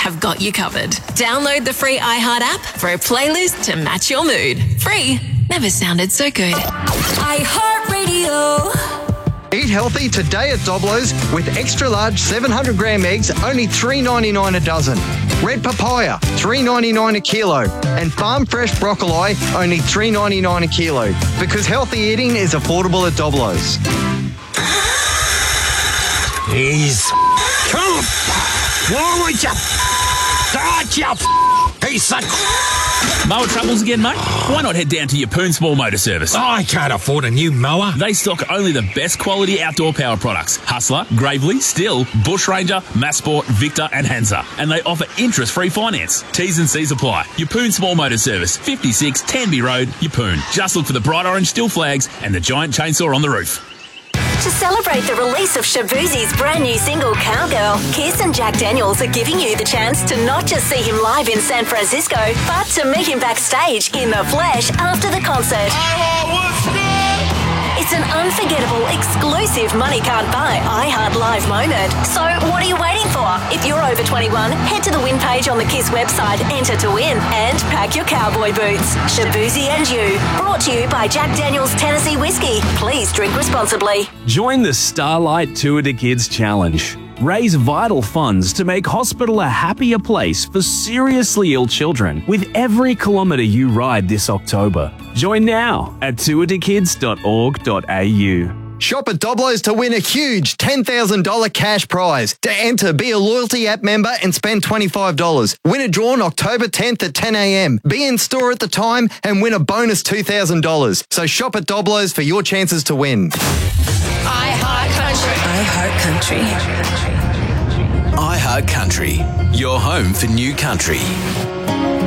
have got you covered. Download the free iHeart app for a playlist to match your mood. Free never sounded so good. iHeartRadio. Eat healthy today at Doblo's with extra large 700 gram eggs, only $3.99 a dozen. Red papaya, $3.99 a kilo. And farm fresh broccoli, only $3.99 a kilo. Because healthy eating is affordable at Doblo's. He's... Come! Wrong with you? God, you piece of... Mower troubles again, mate? Why not head down to your Poon Small Motor Service? I can't afford a new mower. They stock only the best quality outdoor power products. Hustler, Gravely, Still, Bush Ranger, Massport, Victor and Hansa. And they offer interest-free finance. T's and C's apply. Your Poon Small Motor Service, 56 Tanby Road, Yeppoon. Just look for the bright orange Still flags and the giant chainsaw on the roof. To celebrate the release of Shaboozie's brand new single, Cowgirl, Kiss and Jack Daniels are giving you the chance to not just see him live in San Francisco, but to meet him backstage in the flesh after the concert. It's an unforgettable, exclusive money can't buy iHeart Live moment. So what are you waiting for? If you're over 21, head to the win page on the Kiss website, enter to win, and pack your cowboy boots. Shaboozie and you. Brought to you by Jack Daniels Tennessee Whiskey. Please drink responsibly. Join the Starlight Tour de Kids Challenge. Raise vital funds to make hospital a happier place for seriously ill children with every kilometre you ride this October. Join now at tourdekids.org.au. Shop at Doblo's to win a huge $10,000 cash prize. To enter, be a loyalty app member and spend $25. Winner drawn October 10th at 10 a.m. Be in store at the time and win a bonus $2,000. So shop at Doblo's for your chances to win. iHeart Country. iHeart Country. iHeart Country, your home for new country.